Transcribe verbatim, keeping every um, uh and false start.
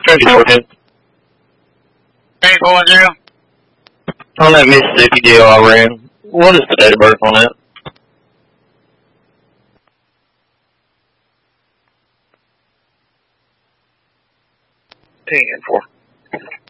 Twenty-four. Hey, boy, Jim. On that Mississippi deal I ran, what is the date of birth on that? Ten four.